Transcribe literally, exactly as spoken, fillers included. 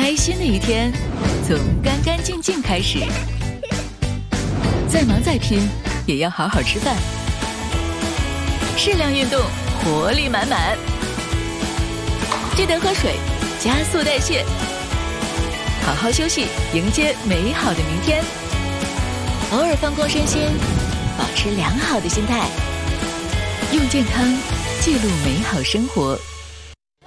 开心的一天从干干净净开始。再忙再拼，也要好好吃饭。适量运动，活力满满。记得喝水，加速代谢。好好休息，迎接美好的明天。偶尔放空身心，保持良好的心态，用健康记录美好生活。